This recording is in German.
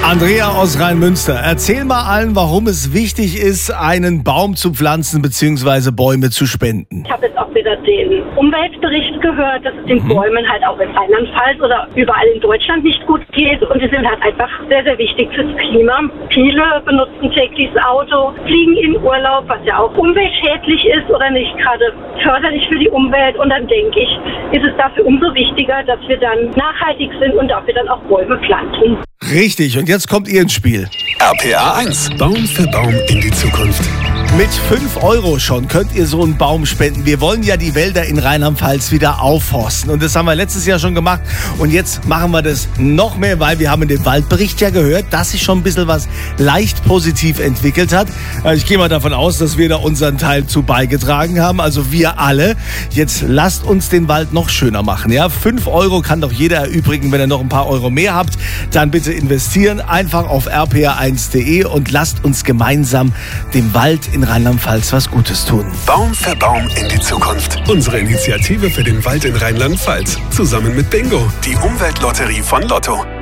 Andrea aus Rheinmünster, erzähl mal allen, warum es wichtig ist, einen Baum zu pflanzen bzw. Bäume zu spenden. Ich habe jetzt auch wieder den Umweltbericht gehört, dass es den Bäumen halt auch in Rheinland-Pfalz oder überall in Deutschland nicht gut geht. Und die sind halt einfach sehr, sehr wichtig fürs Klima. Viele benutzen täglich das Auto, fliegen in Urlaub, was ja auch umweltschädlich ist oder nicht gerade förderlich für die Umwelt. Und dann denke ich, ist es dafür umso wichtiger, dass wir dann nachhaltig sind und dafür dann auch Bäume pflanzen. Richtig, und jetzt kommt ihr ins Spiel. RPA 1. Baum für Baum in die Zukunft. Mit 5 € schon könnt ihr so einen Baum spenden. Wir wollen ja die Wälder in Rheinland-Pfalz wieder aufforsten. Und das haben wir letztes Jahr schon gemacht. Und jetzt machen wir das noch mehr, weil wir haben in dem Waldbericht ja gehört, dass sich schon ein bisschen was leicht positiv entwickelt hat. Ich gehe mal davon aus, dass wir da unseren Teil zu beigetragen haben. Also wir alle. Jetzt lasst uns den Wald noch schöner machen. Ja, 5 € kann doch jeder erübrigen. Wenn ihr noch ein paar Euro mehr habt, dann bitte investieren. Einfach auf rpa1.de und lasst uns gemeinsam dem Wald in Rheinland-Pfalz was Gutes tun. Baum für Baum in die Zukunft. Unsere Initiative für den Wald in Rheinland-Pfalz. Zusammen mit Bingo, die Umweltlotterie von Lotto.